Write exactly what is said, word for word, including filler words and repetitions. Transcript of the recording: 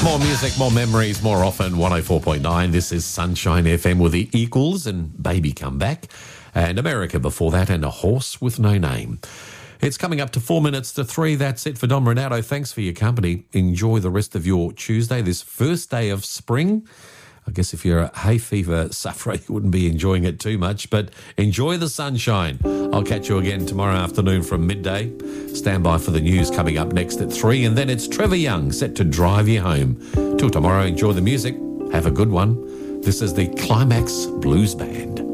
More music, more memories, more often. one oh four point nine. This is Sunshine F M with the Equals and Baby Come Back. And America before that, and A Horse with No Name. It's coming up to four minutes to three. That's it for Dom Renato. Thanks for your company. Enjoy the rest of your Tuesday, this first day of spring. I guess if you're a hay fever sufferer, you wouldn't be enjoying it too much, but enjoy the sunshine. I'll catch you again tomorrow afternoon from midday. Stand by for the news coming up next at three, and then it's Trevor Young set to drive you home. Till tomorrow, enjoy the music. Have a good one. This is the Climax Blues Band.